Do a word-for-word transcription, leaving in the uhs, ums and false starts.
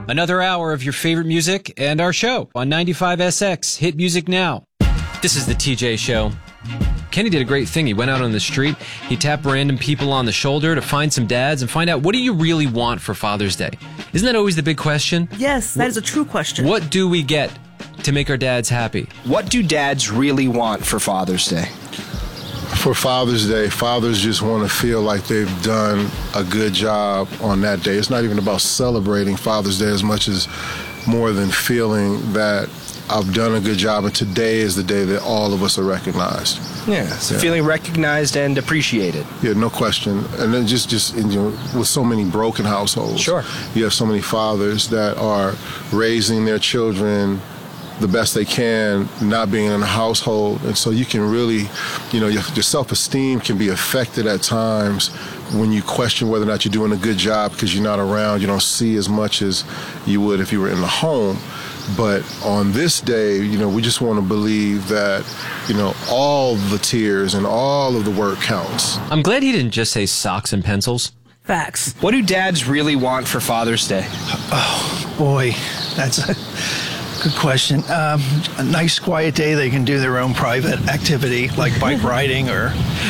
Another hour of your favorite music and our show on ninety-five S X. Hit music now. This is the T J Show. Kenny did a great thing. He went out on the street. He tapped random people on the shoulder to find some dads and find out, what do you really want for Father's Day? Isn't that always the big question? Yes, that is a true question. What do we get to make our dads happy? What do dads really want for Father's Day? For Father's Day, fathers just want to feel like they've done a good job on that day. It's not even about celebrating Father's Day as much as more than feeling that I've done a good job, and today is the day that all of us are recognized. Yeah, so yeah. feeling recognized and appreciated. Yeah, no question. And then just, just you know, with so many broken households, sure, you have so many fathers that are raising their children the best they can, not being in a household. And so you can really, you know, your, your self-esteem can be affected at times when you question whether or not you're doing a good job because you're not around, you don't see as much as you would if you were in the home. But on this day, you know, we just want to believe that, you know, all the tears and all of the work counts. I'm glad he didn't just say socks and pencils. Facts. What do dads really want for Father's Day? Oh, boy, that's a good question. Um, a nice, quiet day they can do their own private activity, like bike riding or